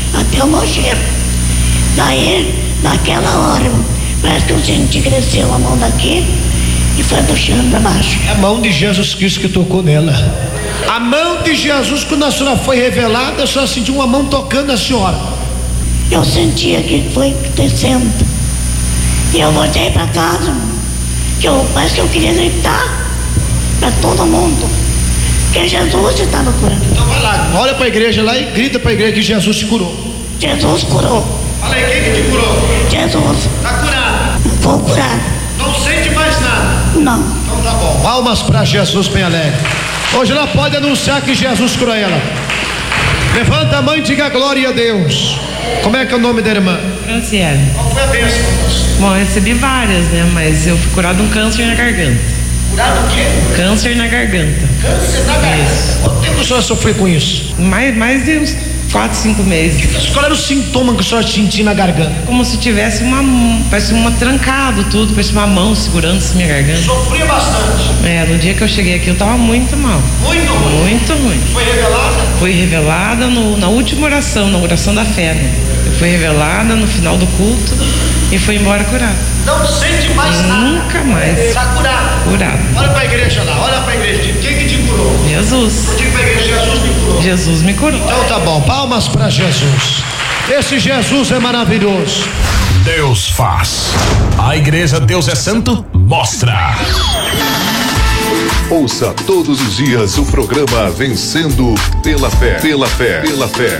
até o mau cheiro. Daí, naquela hora, parece que eu senti que desceu a mão daqui e foi puxando pra baixo. É a mão de Jesus Cristo que tocou nela. A mão de Jesus, quando a senhora foi revelada, a senhora sentiu uma mão tocando a senhora. Eu sentia que foi descendo. E eu voltei pra casa, parece que eu queria gritar pra todo mundo que Jesus estava curando. Então vai lá, olha pra igreja lá e grita pra igreja que Jesus te curou. Jesus curou. Fala aí, quem que te curou? Jesus. Tá curado. Vou curar. Não sente mais nada. Não. Então tá bom. Palmas pra Jesus bem alegre. Hoje ela pode anunciar que Jesus curou ela. Levanta a mão e diga glória a Deus. Como é que é o nome da irmã? Franciele. Qual foi a bênção? Bom, eu recebi várias, né? Mas eu fui curado de um câncer na garganta. Curado o quê? Câncer na garganta. Câncer na garganta. Quanto tempo a senhora sofreu com isso? Mais de uns 4, 5 meses. Qual era o sintoma que a senhora sentia na garganta? Como se tivesse parece trancado tudo, parece uma mão segurando assim minha garganta. Sofria bastante. No dia que eu cheguei aqui eu tava muito mal. Muito ruim? Muito ruim. Foi revelada? Foi revelada na última oração, na oração da fé, né? Foi revelada no final do culto e foi embora curada. Não sente mais nada? Nunca mais. Está curado? Curado. Olha para a igreja lá, olha para a igreja. Quem que te curou? Jesus. Eu digo para a igreja, Jesus me curou. Jesus me curou. Então tá bom, palmas para Jesus. Esse Jesus é maravilhoso. Deus faz. A igreja Deus é Santo mostra. Ouça todos os dias o programa Vencendo pela Fé. Pela Fé. Pela Fé.